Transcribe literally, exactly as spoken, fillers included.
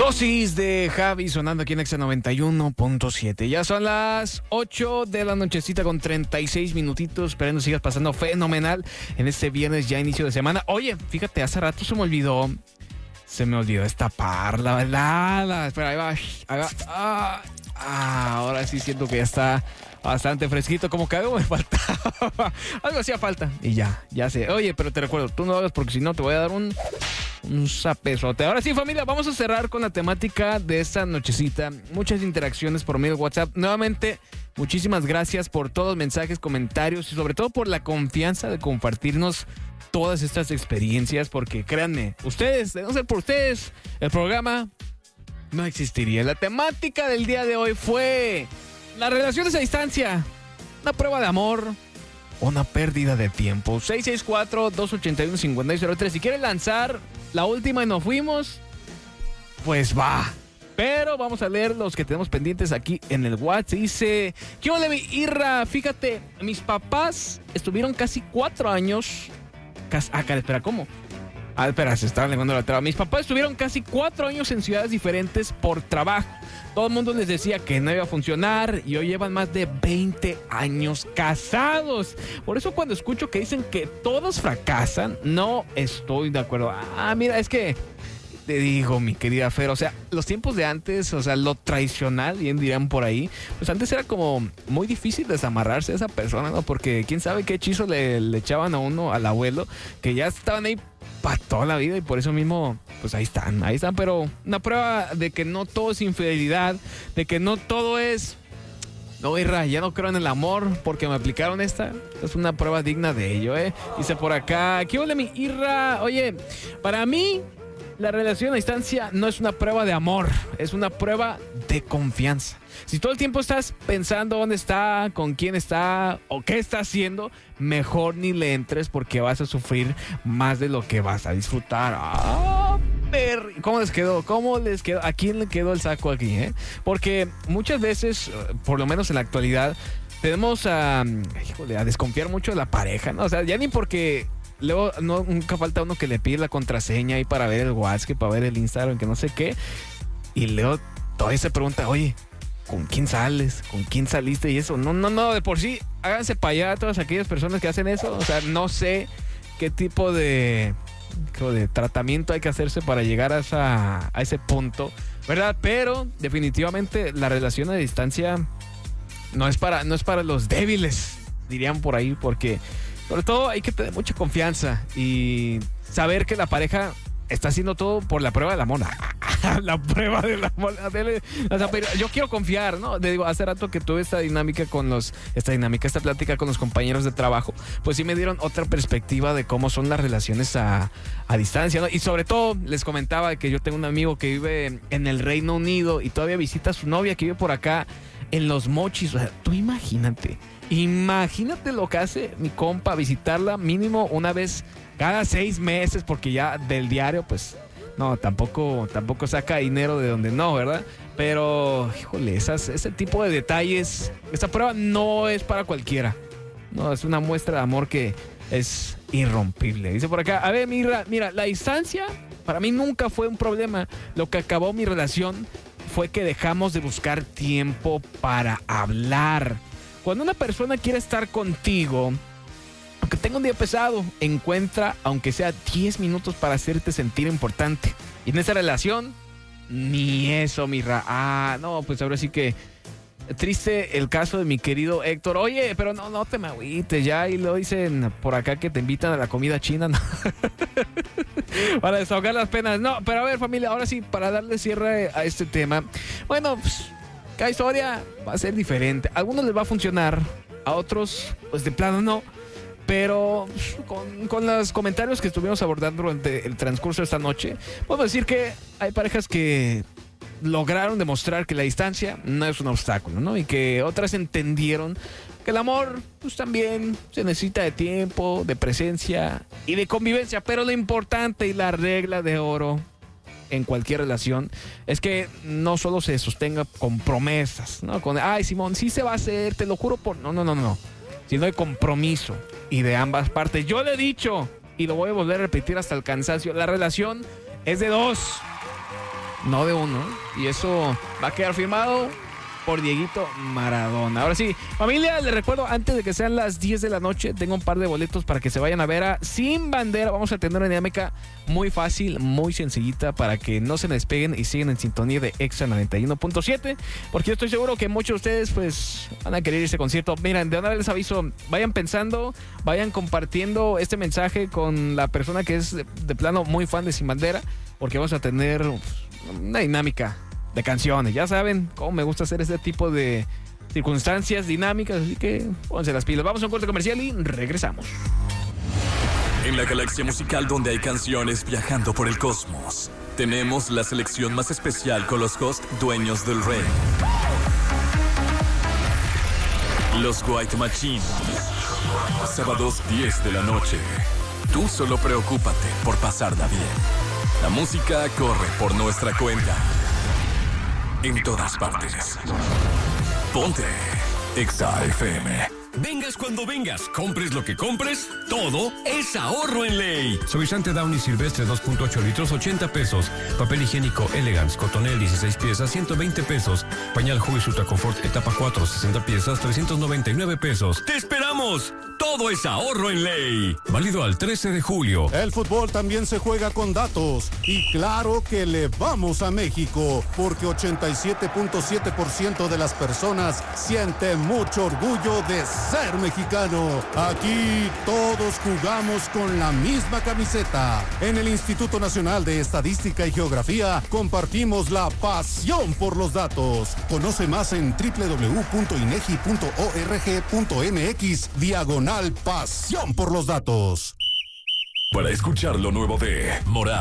Dosis de Javi sonando aquí en Exa noventa y uno punto siete. Ya son las ocho de la nochecita con treinta y seis minutitos. Esperando sigas pasando fenomenal en este viernes ya inicio de semana. Oye, fíjate, hace rato se me olvidó. Se me olvidó destapar la velada. Espera, ahí va. Ahí va. Ah, ah, ahora sí siento que ya está bastante fresquito. Como que algo me faltaba. Algo hacía falta. Y ya, ya sé. Oye, pero te recuerdo, tú no lo hagas porque si no te voy a dar un... Un zapezote. Ahora sí, familia, vamos a cerrar con la temática de esta nochecita. Muchas interacciones por medio de WhatsApp. Nuevamente, muchísimas gracias por todos los mensajes, comentarios y sobre todo por la confianza de compartirnos todas estas experiencias, porque créanme, ustedes, de no ser por ustedes, el programa no existiría. La temática del día de hoy fue las relaciones a distancia, una prueba de amor, una pérdida de tiempo. seis seis cuatro, dos ocho uno, cinco seis cero tres. Si quieren lanzar la última y nos fuimos, pues va. Pero vamos a leer los que tenemos pendientes aquí en el WhatsApp. Dice, ¿qué ole, mi Irra? Fíjate, mis papás estuvieron casi cuatro años... Cas- ah, cara, espera, ¿cómo? Ah, espera, se estaban levantando la traba. Mis papás estuvieron casi cuatro años en ciudades diferentes por trabajo. Todo el mundo les decía que no iba a funcionar y hoy llevan más de veinte años casados. Por eso cuando escucho que dicen que todos fracasan, no estoy de acuerdo. Ah, mira, es que te digo, mi querida Fer, o sea, los tiempos de antes, o sea, lo tradicional, bien dirían por ahí, pues antes era como muy difícil desamarrarse de esa persona, ¿no? Porque quién sabe qué hechizo le, le echaban a uno, al abuelo, que ya estaban ahí para toda la vida y por eso mismo, pues ahí están, ahí están, pero una prueba de que no todo es infidelidad, de que no todo es... No, Irra, ya no creo en el amor porque me aplicaron esta. Es una prueba digna de ello, ¿eh? Dice por acá, ¿qué ole, mi Irra? Oye, para mí, la relación a distancia no es una prueba de amor, es una prueba de confianza. Si todo el tiempo estás pensando dónde está, con quién está o qué está haciendo, mejor ni le entres porque vas a sufrir más de lo que vas a disfrutar. ¡Ah! ¿Cómo les quedó? ¿Cómo les quedó? ¿A quién le quedó el saco aquí, eh? Porque muchas veces, por lo menos en la actualidad, tenemos a, híjole, a desconfiar mucho de la pareja, ¿no? O sea, ya ni porque luego no, nunca falta uno que le pide la contraseña ahí para ver el WhatsApp, para ver el Instagram, que no sé qué. Y luego todavía se pregunta, oye, ¿con quién sales? ¿Con quién saliste? Y eso, no, no, no, de por sí, háganse para allá todas aquellas personas que hacen eso. O sea, no sé qué tipo de... de tratamiento hay que hacerse para llegar a, esa, a ese punto, ¿verdad? Pero definitivamente la relación a distancia no es para, no es para los débiles, dirían por ahí, porque sobre todo hay que tener mucha confianza y saber que la pareja está haciendo todo por la prueba del amor. La prueba del amor. O sea, pero yo quiero confiar, ¿no? Te digo, hace rato que tuve esta dinámica con los, esta dinámica, esta plática con los compañeros de trabajo, pues sí me dieron otra perspectiva de cómo son las relaciones a, a distancia, ¿no? Y sobre todo les comentaba que yo tengo un amigo que vive en el Reino Unido y todavía visita a su novia que vive por acá en Los Mochis. O sea, tú imagínate, imagínate lo que hace mi compa, visitarla mínimo una vez cada seis meses, porque ya del diario, pues, no, tampoco, tampoco saca dinero de donde no, ¿verdad? Pero, híjole, esas, ese tipo de detalles, esta prueba no es para cualquiera. No, es una muestra de amor que es irrompible. Dice por acá, a ver, mira, mira, la distancia para mí nunca fue un problema. Lo que acabó mi relación fue que dejamos de buscar tiempo para hablar. Cuando una persona quiere estar contigo, aunque tenga un día pesado, encuentra, aunque sea diez minutos para hacerte sentir importante. Y en esa relación, ni eso, mi Ra. Ah, no, pues ahora sí que triste el caso de mi querido Héctor. Oye, pero no, no te me agüites ya. Y lo dicen por acá que te invitan a la comida china, ¿no? Para desahogar las penas. No, pero a ver, familia, ahora sí, para darle cierre a este tema. Bueno, pues, cada historia va a ser diferente. A algunos les va a funcionar, a otros, pues de plano no. Pero con, con los comentarios que estuvimos abordando durante el transcurso de esta noche, podemos decir que hay parejas que lograron demostrar que la distancia no es un obstáculo, ¿no? Y que otras entendieron que el amor, pues también se necesita de tiempo, de presencia y de convivencia. Pero lo importante y la regla de oro en cualquier relación es que no solo se sostenga con promesas, ¿no? Con, ay, Simón, sí se va a hacer, te lo juro por... No, no, no, no. Sino de compromiso y de ambas partes. Yo le he dicho, y lo voy a volver a repetir hasta el cansancio, la relación es de dos, no de uno. Y eso va a quedar firmado por Dieguito Maradona. Ahora sí, familia, les recuerdo, antes de que sean las diez de la noche, tengo un par de boletos para que se vayan a ver a Sin Bandera. Vamos a tener una dinámica muy fácil, muy sencillita, para que no se despeguen y sigan en sintonía de Exa noventa y uno punto siete, porque yo estoy seguro que muchos de ustedes pues van a querer ir a ese concierto. Miren, de una vez les aviso, vayan pensando, vayan compartiendo este mensaje con la persona que es de, de plano muy fan de Sin Bandera, porque vamos a tener una dinámica de canciones. Ya saben cómo me gusta hacer este tipo de circunstancias dinámicas, así que pónganse las pilas. Vamos a un corte comercial y regresamos. En la galaxia musical donde hay canciones viajando por el cosmos, tenemos la selección más especial con los hosts dueños del rey. Los White Machine. Sábados diez de la noche. Tú solo preocúpate por pasarla bien. La música corre por nuestra cuenta. En todas partes. Ponte Exa F M. Vengas cuando vengas, compres lo que compres, todo es ahorro en ley. Suavizante Downy Silvestre dos punto ocho litros, ochenta pesos. Papel higiénico Elegance Cotonel dieciséis piezas, ciento veinte pesos. Pañal Huggies Ultra Confort etapa cuatro, sesenta piezas, trescientos noventa y nueve pesos. ¡Te esperamos! Todo es ahorro en ley. Válido al trece de julio. El fútbol también se juega con datos. Y claro que le vamos a México, porque ochenta y siete punto siete por ciento de las personas siente mucho orgullo de ser mexicano. Aquí todos jugamos con la misma camiseta. En el Instituto Nacional de Estadística y Geografía compartimos la pasión por los datos. Conoce más en doble u doble u doble u punto inegi punto org punto mx diagonal pasión por los datos. Para escuchar lo nuevo de Morat.